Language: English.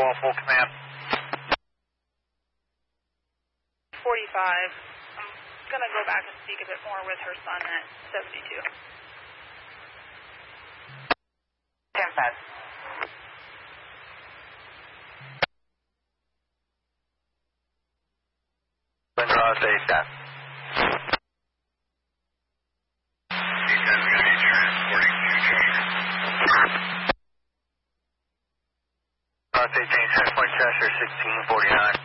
full command. 45. I'm going to go back and speak a bit more with her son at 72. 10 pass. Ross 8 that. Ross 18, checkpoint Cheshire 1649.